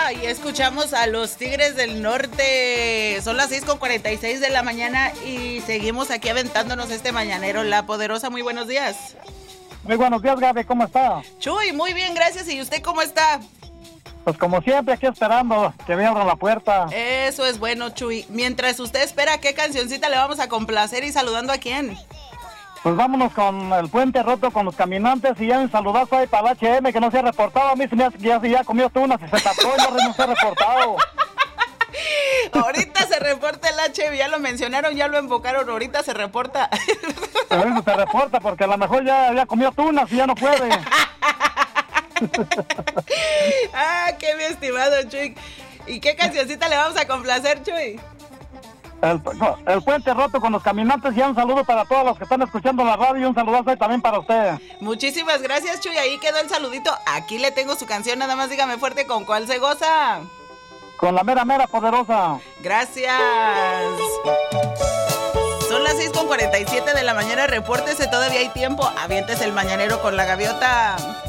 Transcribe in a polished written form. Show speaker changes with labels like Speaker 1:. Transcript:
Speaker 1: y escuchamos a los Tigres del Norte. Son las 6:46 de la mañana y seguimos aquí aventándonos este mañanero. La Poderosa, muy buenos días.
Speaker 2: Muy buenos días, Gaby, ¿cómo está?
Speaker 1: Chuy, muy bien, gracias. ¿Y usted cómo está?
Speaker 2: Pues como siempre, aquí esperando que me abran la puerta.
Speaker 1: Eso es bueno, Chuy. Mientras usted espera, ¿qué cancioncita le vamos a complacer y saludando a quién?
Speaker 2: Pues vámonos con el puente roto con los caminantes y ya un saludazo ahí para el HM que no se ha reportado. A mí se me hace que ya comió tunas y se tapó y no se ha reportado.
Speaker 1: Ahorita se reporta el HM, ya lo mencionaron, ya lo invocaron, ahorita se reporta.
Speaker 2: Pero eso se reporta porque a lo mejor ya comió tunas y ya no puede.
Speaker 1: Qué mi estimado Chuy. ¿Y qué cancioncita le vamos a complacer, Chuy?
Speaker 2: El puente roto con los caminantes y un saludo para todos los que están escuchando la radio y un saludazo ahí también para usted.
Speaker 1: Muchísimas gracias, Chuy, ahí quedó el saludito. Aquí le tengo su canción, nada más dígame fuerte con cuál se goza.
Speaker 2: Con la mera poderosa.
Speaker 1: Gracias. Son las 6:47 de la mañana, repórtese, todavía hay tiempo, aviéntese el mañanero con la gaviota.